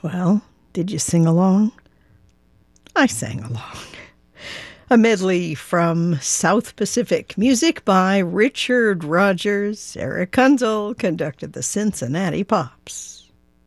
Well, did you sing along? I sang along. A medley from South Pacific, music by Richard Rogers. Eric Kunzel conducted the Cincinnati Pops.